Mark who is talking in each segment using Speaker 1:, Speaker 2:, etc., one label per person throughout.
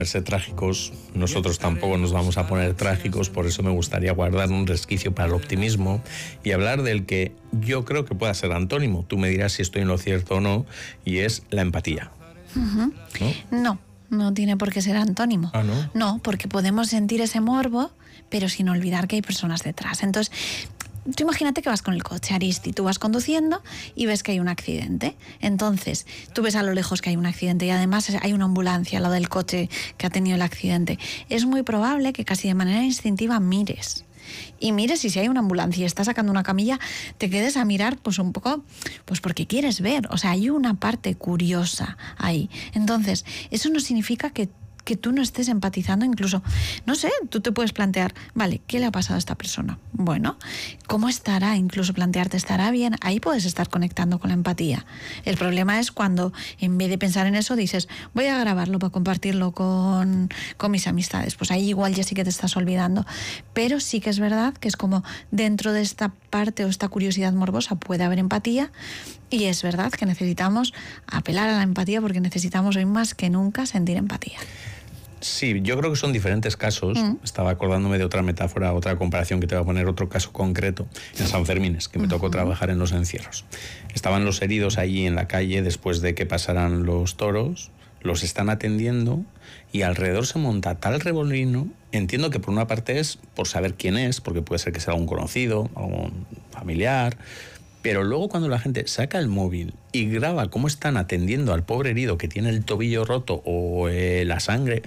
Speaker 1: Ser trágicos, nosotros tampoco nos vamos a poner trágicos, por eso me gustaría guardar un resquicio para el optimismo y hablar del que yo creo que pueda ser antónimo. Tú me dirás si estoy en lo cierto o no, y es la empatía.
Speaker 2: ¿No? No tiene por qué ser antónimo.
Speaker 1: ¿Ah, no?
Speaker 2: No, porque podemos sentir ese morbo, pero sin olvidar que hay personas detrás. Entonces, tú imagínate que vas con el coche, Aristi, tú vas conduciendo y ves que hay un accidente. Entonces, tú ves a lo lejos que hay un accidente y además hay una ambulancia al lado del coche que ha tenido el accidente. Es muy probable que casi de manera instintiva mires. Y mires, y si hay una ambulancia y está sacando una camilla, te quedes a mirar pues un poco, pues porque quieres ver. O sea, hay una parte curiosa ahí. Entonces, eso no significa que tú no estés empatizando, incluso, no sé, tú te puedes plantear, vale, ¿qué le ha pasado a esta persona? Bueno, ¿cómo estará? Incluso plantearte, ¿estará bien? Ahí puedes estar conectando con la empatía. El problema es cuando, en vez de pensar en eso, dices, voy a grabarlo para compartirlo con mis amistades. Pues ahí igual ya sí que te estás olvidando. Pero sí que es verdad que es como dentro de esta parte o esta curiosidad morbosa puede haber empatía, y es verdad que necesitamos apelar a la empatía porque necesitamos hoy más que nunca sentir empatía.
Speaker 1: Sí, yo creo que son diferentes casos. Estaba acordándome de otra metáfora, otra comparación que te voy a poner, otro caso concreto en San Fermines, que me tocó trabajar en los encierros. Estaban los heridos allí en la calle después de que pasaran los toros, los están atendiendo y alrededor se monta tal revolvino. Entiendo que por una parte es por saber quién es, porque puede ser que sea algún conocido, algún familiar, pero luego cuando la gente saca el móvil y graba cómo están atendiendo al pobre herido que tiene el tobillo roto o la sangre,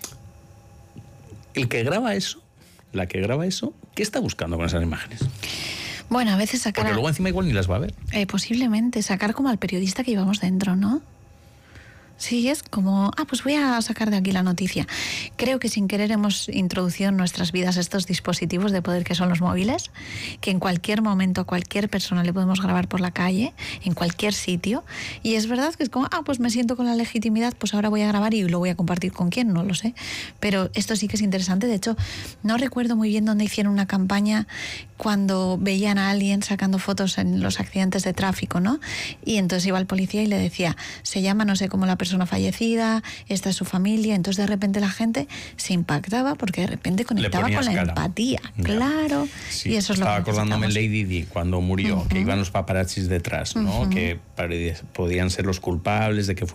Speaker 1: el que graba eso, la que graba eso, ¿qué está buscando con esas imágenes?
Speaker 2: Bueno, a veces sacar...
Speaker 1: Porque luego encima igual ni las va a ver.
Speaker 2: Posiblemente, sacar como al periodista que llevamos dentro, ¿no? Sí, es como, pues voy a sacar de aquí la noticia. Creo que sin querer hemos introducido en nuestras vidas estos dispositivos de poder que son los móviles, que en cualquier momento a cualquier persona le podemos grabar por la calle, en cualquier sitio, y es verdad que es como, pues me siento con la legitimidad, pues ahora voy a grabar y lo voy a compartir con quién, no lo sé. Pero esto sí que es interesante. De hecho, no recuerdo muy bien dónde hicieron una campaña cuando veían a alguien sacando fotos en los accidentes de tráfico, ¿no? Y entonces iba el policía y le decía, se llama no sé cómo la persona fallecida, esta es su familia. Entonces de repente la gente se impactaba porque de repente conectaba con la empatía. Claro.
Speaker 1: Sí,
Speaker 2: y eso es
Speaker 1: estaba
Speaker 2: lo que
Speaker 1: acordándome Lady Di cuando murió, que iban los paparazzis detrás, ¿no? Que podían ser los culpables de que fuera